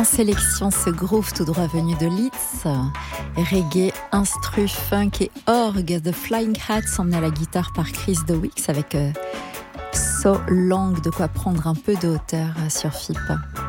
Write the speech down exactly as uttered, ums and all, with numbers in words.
sélection ce groove tout droit venu de Leeds, reggae, instru, funk et orgue. The Flying Hats emmené à la guitare par Chris DeWicks avec euh, So Long, de quoi prendre un peu de hauteur sur F I P.